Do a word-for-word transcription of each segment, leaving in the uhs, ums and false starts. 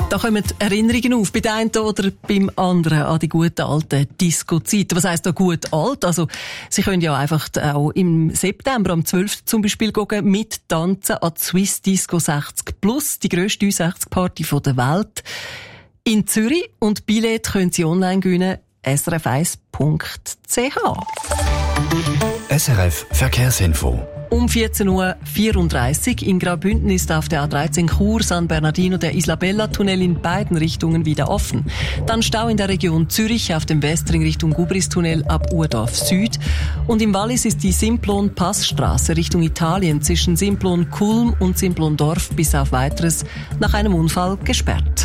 Da kommen Erinnerungen auf, bei dem einen oder beim anderen an die guten alten Disco-Zeiten. Was heisst da gut alt? Also, Sie können ja einfach auch im September, am zwölften zum Beispiel, gehen, mittanzen an die Swiss Disco sechzig Plus, die grösste U sechzig-Party der Welt in Zürich. Und Billett können Sie online gewinnen, s r f eins punkt c h. S R F Verkehrsinfo. Um vierzehn Uhr vierunddreißig in Graubünden ist auf der A dreizehn Chur San Bernardino der Isla Bella Tunnel in beiden Richtungen wieder offen. Dann Stau in der Region Zürich auf dem Westring Richtung Gubris-Tunnel ab Urdorf Süd. Und im Wallis ist die Simplon-Passstraße Richtung Italien zwischen Simplon-Kulm und Simplon-Dorf bis auf Weiteres nach einem Unfall gesperrt.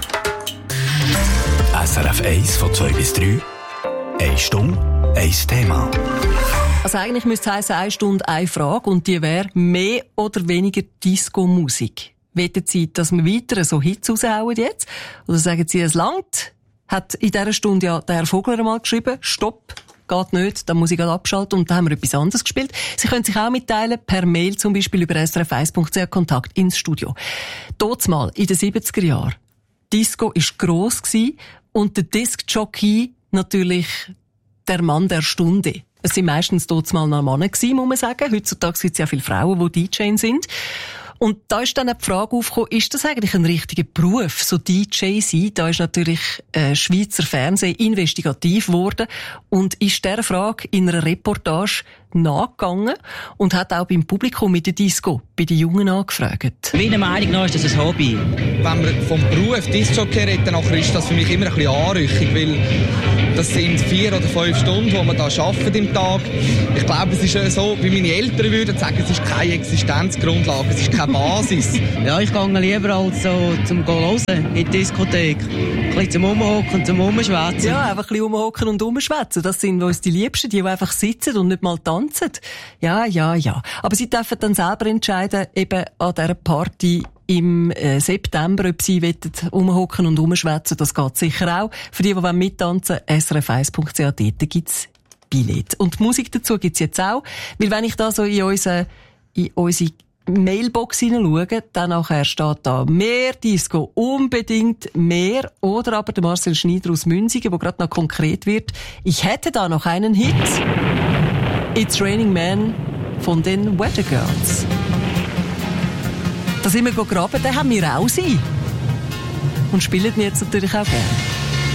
S R F eins von zwei bis drei. Eine Stunde, ein Thema. Also eigentlich müsste es heissen, eine Stunde, eine Frage, und die wäre mehr oder weniger Disco-Musik. Wollen Sie, dass wir weiter so Hits raushauen jetzt? Oder sagen Sie, es langt? Hat in dieser Stunde ja der Herr Vogler einmal geschrieben, Stopp, geht nicht, dann muss ich gerade abschalten, und dann haben wir etwas anderes gespielt. Sie können sich auch mitteilen, per Mail zum Beispiel über s r f eins punkt c h, Kontakt ins Studio. Dort mal, in den siebziger Jahren, Disco war gross gewesen, und der Disc-Jockey natürlich der Mann der Stunde. Es waren meistens dort mal noch Männer gewesen, muss man sagen. Heutzutage gibt es ja viele Frauen, die D Js sind. Und da ist dann auch die Frage aufgekommen, ist das eigentlich ein richtiger Beruf, so D J sein? Da ist natürlich äh, Schweizer Fernsehen investigativ geworden und ist dieser Frage in einer Reportage nachgegangen und hat auch beim Publikum mit der Disco bei den Jungen angefragt. Meiner Meinung nach ist das ein Hobby. Wenn man vom Beruf Disc-Jockey redet, dann ist das für mich immer ein bisschen Anrüchung, weil das sind vier oder fünf Stunden, die man da arbeitet im Tag. Ich glaube, es ist so, wie meine Eltern würden sagen, es ist keine Existenzgrundlage, es ist keine Basis. Ja, ich gehe lieber als so zum Hören in die Diskothek. Ein bisschen zum Umhocken, zum Umschwätzen. Ja, einfach ein bisschen umhocken und umschwätzen. Das sind uns die Liebsten, die einfach sitzen und nicht mal tanzen. Ja, ja, ja. Aber Sie dürfen dann selber entscheiden, eben an dieser Party im äh, September, ob Sie umhocken und umschwätzen. Das geht sicher auch. Für die, die mittanzen wollen, s r f eins punkt c h, dort gibt's Billett. Und die Musik dazu gibt's jetzt auch. Weil wenn ich da so in unsere, in unsere Mailbox hineinschaue, dann nachher steht da mehr Disco, unbedingt mehr. Oder aber der Marcel Schneider aus Münzigen, wo gerade noch konkret wird. Ich hätte da noch einen Hit. It's Raining Man von den Weather Girls. Da sind wir gegraben, den haben wir auch sie. Und spielen ihn jetzt natürlich auch gerne.